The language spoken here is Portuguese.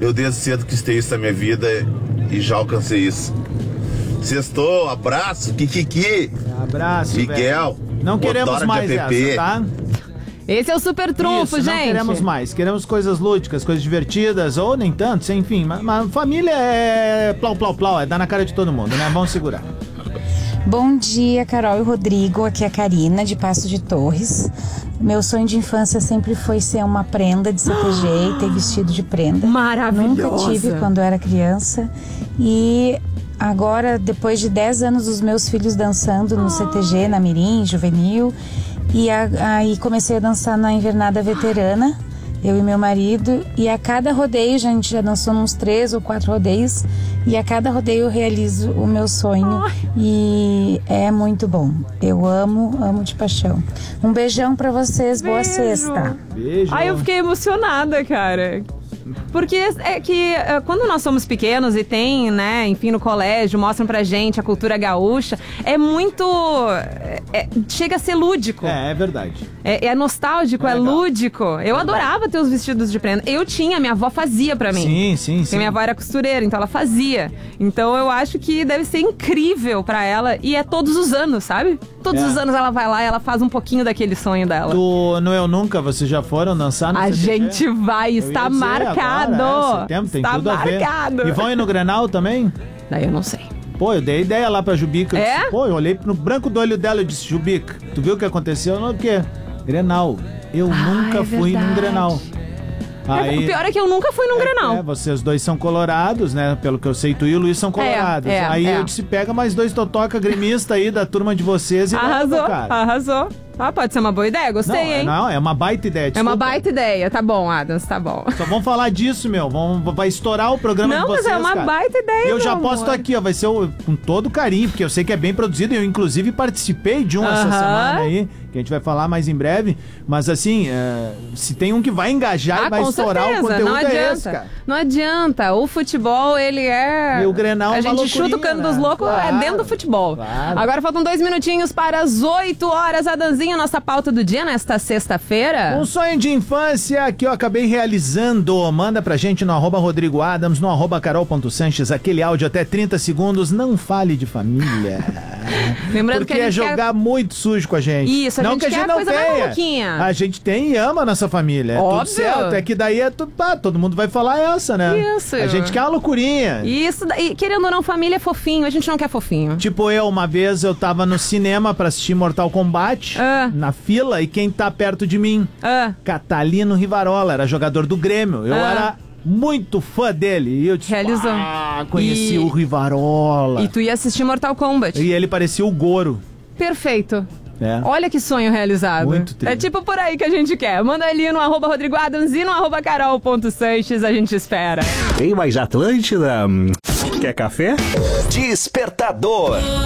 Eu desde cedo quis ter isso na minha vida e já alcancei isso. Sextou, abraço, Kikiki. Abraço, Miguel. Não queremos mais essa, tá? Esse é o super trunfo, Isso, gente. não queremos mais. Queremos coisas lúdicas, coisas divertidas, ou nem tanto, enfim. Mas família é plau, plau, plau, é dar na cara de todo mundo, né? Vamos segurar. Bom dia, Carol e Rodrigo. Aqui é a Karina, de Passo de Torres. Meu sonho de infância sempre foi ser uma prenda de CTG e ter vestido de prenda. Maravilhosa. Nunca tive quando eu era criança. E agora, depois de 10 anos dos meus filhos dançando no CTG, na Mirim, Juvenil, e aí comecei a dançar na Invernada Veterana, eu e meu marido, e a cada rodeio, a gente já dançou uns 3 ou 4 rodeios, e a cada rodeio eu realizo o meu sonho, e é muito bom. Eu amo de paixão. Um beijão pra vocês, boa sexta. Beijo. Ai, eu fiquei emocionada, cara. Porque é que quando nós somos pequenos e tem, né, enfim, no colégio, mostram pra gente a cultura gaúcha, é muito... chega a ser lúdico. É verdade. É nostálgico, é lúdico. Eu adorava ter os vestidos de prenda. Eu tinha, minha avó fazia pra mim. Sim. Porque minha avó era costureira, então ela fazia. Então eu acho que deve ser incrível pra ela. E é todos os anos, sabe? Todos os anos ela vai lá e ela faz um pouquinho daquele sonho dela. No Eu Nunca, vocês já foram dançar no A CTG? gente vai, está marcado. Setembro, tem Está tudo a ver. marcado. E vão ir no Grenal também? Daí eu não sei. Pô, eu dei ideia lá pra Jubica. Eu É? disse, pô, eu olhei no branco do olho dela e disse, Jubica, tu viu o que aconteceu? Não, o quê? Grenal. Eu nunca fui num Grenal. O pior é que eu nunca fui num Grenal. Vocês dois são colorados, né? Pelo que eu sei, tu e o Luiz são colorados. Aí eu disse, pega mais 2 totoca gremista aí da turma de vocês e arrasou, cara. arrasou. Ah, pode ser uma boa ideia, gostei, hein? Não, é uma baita ideia. É uma baita ideia, tá bom, Adams, tá bom. Só vamos falar disso, meu. Vai estourar o programa de vocês, mas é uma cara. baita ideia, eu já meu posto amor. aqui, ó, vai ser com todo carinho, porque eu sei que é bem produzido. Eu, inclusive, participei de um essa semana aí, que a gente vai falar mais em breve. Mas, assim, se tem um que vai engajar e vai estourar o conteúdo, não adianta, é esse, cara. Não adianta. O futebol, ele é... E o Grenal é a uma gente chuta o cano dos loucos, Claro, dentro do futebol. Claro. Agora faltam 2 minutinhos para as 8 horas. Adanzinha, nossa pauta do dia nesta sexta-feira. Um sonho de infância que eu acabei realizando. Manda pra gente no @Rodrigo Adams, no @Carol.Sanches, aquele áudio até 30 segundos. Não fale de família. Lembrando porque que a é gente jogar muito sujo com a gente. Isso, a não gente que a quer gente a não coisa mais tenha. maluquinha. A gente tem e ama a nossa família. É tudo Óbvio. certo. É que daí é tudo. Todo mundo vai falar essa, né? Isso. A gente quer uma loucurinha. Isso, e querendo ou não, família é fofinho. A gente não quer fofinho. Tipo, uma vez eu tava no cinema pra assistir Mortal Kombat, na fila, e quem tá perto de mim? Catalino Rivarola, era jogador do Grêmio. Eu era muito fã dele. E eu disse, realizou. Conheci o Rivarola. E tu ia assistir Mortal Kombat. E ele parecia o Goro. Perfeito. É. Olha que sonho realizado. Muito triste. É tipo por aí que a gente quer. Manda ali no @Rodrigo Adams e no @Carol.Sanches, a gente espera. Tem mais Atlântida? Quer café? Despertador.